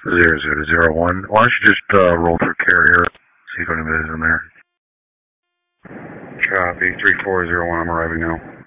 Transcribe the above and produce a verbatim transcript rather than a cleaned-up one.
Zero zero zero one. Why don't you just uh, roll through carrier, see if anybody's in there. Copy, three four zero one, I'm arriving now.